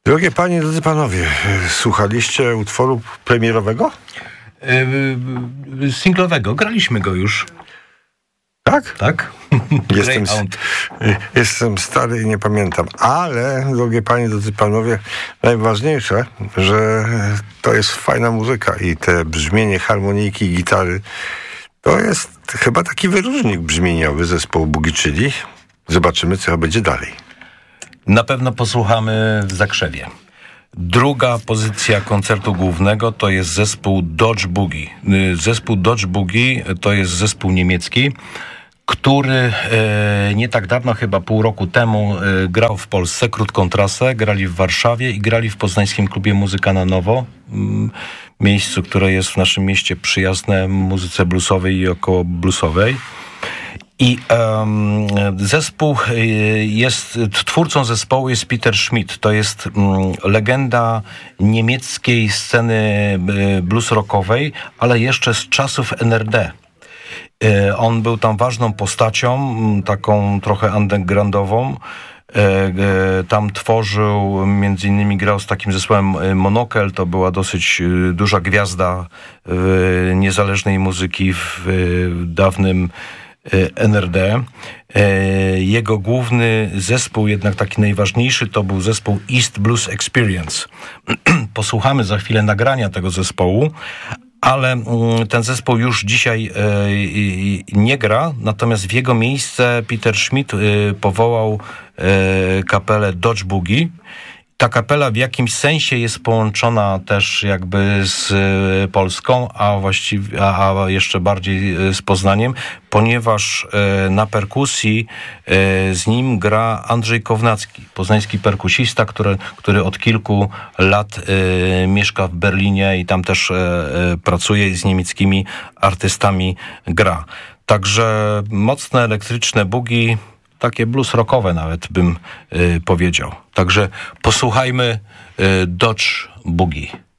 Drogie panie, drodzy panowie, słuchaliście utworu premierowego? Singlowego. Graliśmy go już. Tak? Tak. Jestem stary i nie pamiętam. Ale, drogie panie, drodzy panowie, najważniejsze, że to jest fajna muzyka i te brzmienie harmonijki, gitary, to jest chyba taki wyróżnik brzmieniowy zespołu Boogie Chili. Zobaczymy, co będzie dalej. Na pewno posłuchamy w Zakrzewie. Druga pozycja koncertu głównego to jest zespół Dodge Boogie. Zespół Dodge Boogie to jest zespół niemiecki, który nie tak dawno, chyba pół roku temu, grał w Polsce krótką trasę, grali w Warszawie i grali w poznańskim klubie Muzyka na Nowo, miejscu, które jest w naszym mieście przyjazne muzyce bluesowej i około bluesowej. I zespół twórcą zespołu jest Peter Schmidt. To jest legenda niemieckiej sceny blues rockowej, ale jeszcze z czasów NRD. On był tam ważną postacią, taką trochę undergroundową. Tam tworzył, między innymi grał z takim zespołem Monokel, to była dosyć duża gwiazda niezależnej muzyki w dawnym NRD. Jego główny zespół, jednak taki najważniejszy, to był zespół East Blues Experience. Posłuchamy za chwilę nagrania tego zespołu, ale ten zespół już dzisiaj nie gra, natomiast w jego miejsce Peter Schmidt powołał kapelę Dodge Boogie. Ta kapela w jakimś sensie jest połączona też jakby z Polską, a jeszcze bardziej z Poznaniem, ponieważ na perkusji z nim gra Andrzej Kownacki, poznański perkusista, który od kilku lat mieszka w Berlinie i tam też pracuje i z niemieckimi artystami gra. Także mocne elektryczne boogie, takie blues rockowe nawet bym powiedział. Także posłuchajmy Dodge Boogie.